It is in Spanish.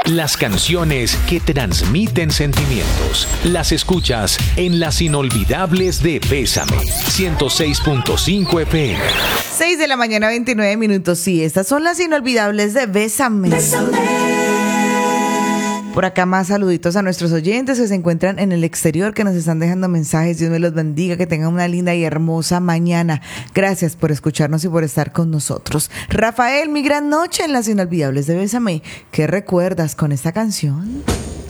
Las canciones que transmiten sentimientos. Las escuchas en Las Inolvidables de Bésame. 106.5 FM. 6 de la mañana, 29 minutos. Sí, estas son Las Inolvidables de Bésame. Por acá más saluditos a nuestros oyentes que se encuentran en el exterior, que nos están dejando mensajes. Dios me los bendiga, que tengan una linda y hermosa mañana. Gracias por escucharnos y por estar con nosotros. Rafael, mi gran noche en Las Inolvidables de Bésame. ¿Qué recuerdas con esta canción?